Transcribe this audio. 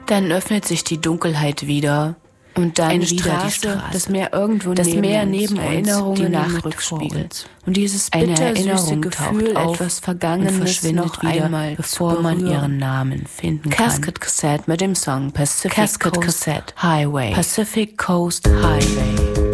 Dann öffnet sich die Dunkelheit wieder. Und dann eine wieder Straße, die Straße. das Meer irgendwo das neben Meer uns, neben Erinnerungen uns, die im Nacht Rückspiegelt. Und dieses Eine bittersüße Erinnerung Gefühl, taucht auf etwas und Vergangenes verschwindet noch wieder, einmal bevor man ihren Namen finden kann. Casket Cassette mit dem Song Pacific Casket Coast Cassette. Highway. Pacific Coast Highway.